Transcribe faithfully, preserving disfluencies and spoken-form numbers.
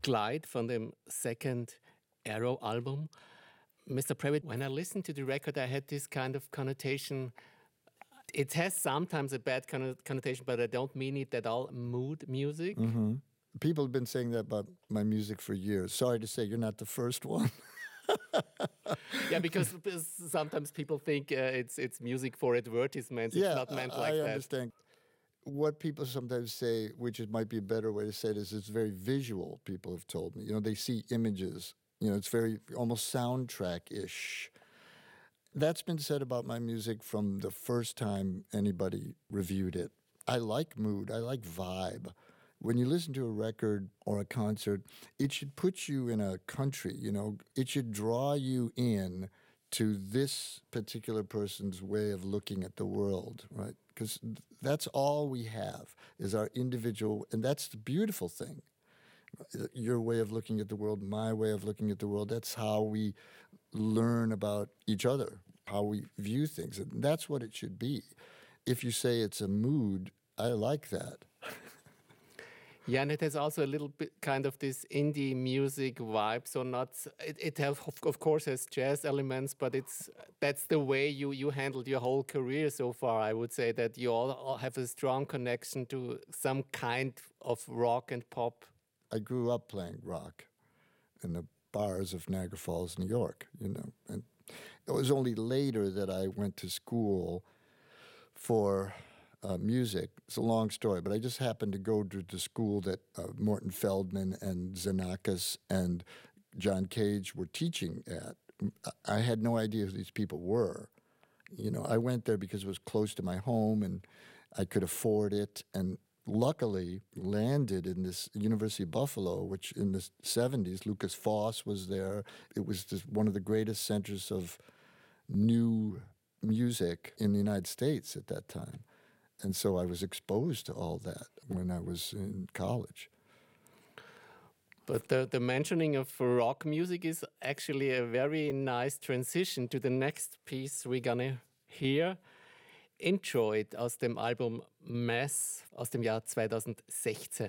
Glide von dem Second Arrow album. Mister Prewitt, when I listened to the record, I had this kind of connotation. It has sometimes a bad connotation, but I don't mean it at all. Mood music. Mm-hmm. People have been saying that about my music for years. Sorry to say, you're not the first one. Yeah, because sometimes people think uh, it's it's music for advertisements. It's yeah, not meant I, like I that. I understand. What people sometimes say, which is, might be a better way to say it, is it's very visual, people have told me. You know, they see images. You know, it's very almost soundtrack-ish. That's been said about my music from the first time anybody reviewed it. I like mood. I like vibe. When you listen to a record or a concert, it should put you in a country, you know. It should draw you in to this particular person's way of looking at the world, right? Because that's all we have is our individual, and that's the beautiful thing. Your way of looking at the world, my way of looking at the world, that's how we learn about each other, how we view things. And that's what it should be. If you say it's a mood, I like that. Yeah, and it has also a little bit kind of this indie music vibe. So not it, it has of course has jazz elements, but it's that's the way you you handled your whole career so far. I would say that you all have a strong connection to some kind of rock and pop. I grew up playing rock in the bars of Niagara Falls, New York. You know, and it was only later that I went to school for Uh, music. It's a long story, but I just happened to go to the school that uh, Morton Feldman and Xenakis and John Cage were teaching at. I had no idea who these people were. You know, I went there because it was close to my home and I could afford it, and luckily landed in this University of Buffalo, which in the seventies, Lucas Foss was there. It was just one of the greatest centers of new music in the United States at that time. And so I was exposed to all that when I was in college. But the, the mentioning of rock music is actually a very nice transition to the next piece we're gonna hear. Enjoy It aus dem Album Mass aus dem Jahr zweitausendsechzehn.